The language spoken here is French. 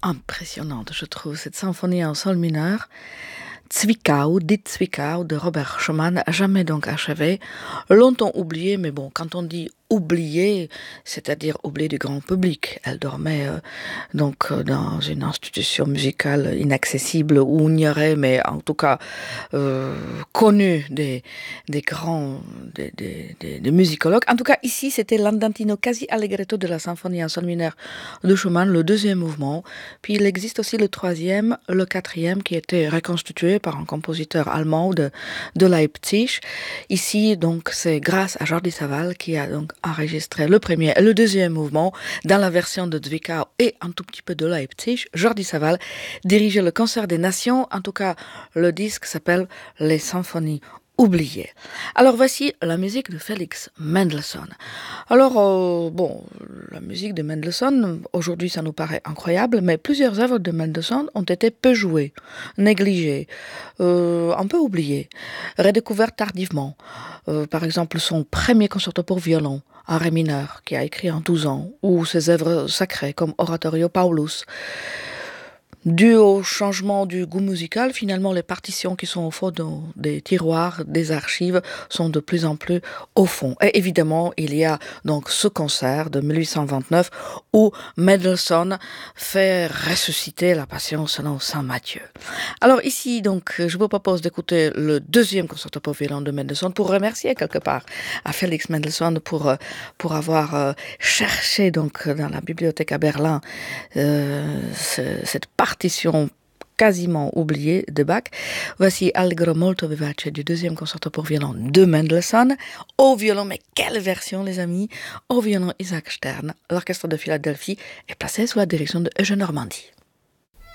impressionnante, je trouve, cette symphonie en sol mineur. Zwickau, dit Zwickau de Robert Schumann, jamais donc achevé, longtemps oublié, mais bon, quand on dit oublié, c'est-à-dire oublié du grand public. Elle dormait dans une institution musicale inaccessible ou ignorée, mais en tout cas connue des grands des musicologues. En tout cas, ici, c'était l'Andantino quasi allegretto de la symphonie en sol mineur de Schumann, le deuxième mouvement. Puis il existe aussi le troisième, le quatrième, qui était reconstitué par un compositeur allemand de Leipzig. Ici, donc, c'est grâce à Jordi Savall qui a donc enregistré le premier et le deuxième mouvement dans la version de Zwickau et un tout petit peu de Leipzig. Jordi Savall dirigeait le Concert des Nations. En tout cas, le disque s'appelle Les Symphonies oubliées. Alors voici la musique de Félix Mendelssohn. Alors, la musique de Mendelssohn, aujourd'hui ça nous paraît incroyable, mais plusieurs œuvres de Mendelssohn ont été peu jouées, négligées, un peu oubliées, redécouvertes tardivement. Par exemple, son premier concerto pour violon, en ré mineur, qui a écrit en 12 ans, ou ses œuvres sacrées comme Oratorio Paulus. Dû au changement du goût musical, finalement, les partitions qui sont au fond des tiroirs, des archives, sont de plus en plus au fond. Et évidemment, il y a donc ce concert de 1829 où Mendelssohn fait ressusciter la Passion selon saint Matthieu. Alors ici, donc, je vous propose d'écouter le deuxième concerto pour violon de Mendelssohn pour remercier quelque part à Félix Mendelssohn pour avoir cherché donc dans la bibliothèque à Berlin cette partition quasiment oubliée de Bach. Voici Allegro molto vivace du deuxième concerto pour violon de Mendelssohn. Au violon, mais quelle version les amis! Au violon Isaac Stern, l'orchestre de Philadelphie est placé sous la direction de Eugène Normandie.